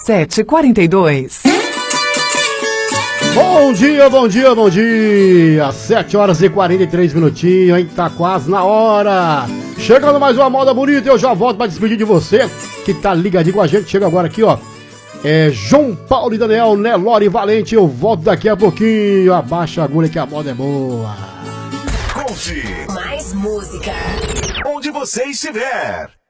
7h42. Bom dia, bom dia, bom dia. 7h43, hein? Tá quase na hora. Chegando mais uma moda bonita, eu já volto pra despedir de você que tá ligadinho com a gente. Chega agora aqui, ó. É João Paulo e Daniel, Nelore Valente. Eu volto daqui a pouquinho. Abaixa a agulha que a moda é boa. Conte mais música onde você estiver.